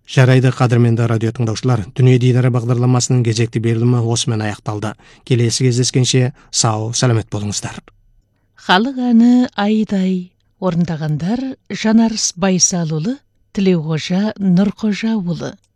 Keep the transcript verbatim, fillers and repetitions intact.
Жарайды, қадірменді радио тыңдаушылар, Дүние дидары бағдарламасының кезекті берілімі осымен аяқталды. Келесі кездескенше сау, сәлемет болыңыздар. Халық әні Айдай орындағандар Жанарыс Байсалұлы, Тілеуқожа Нұрқожа ұлы.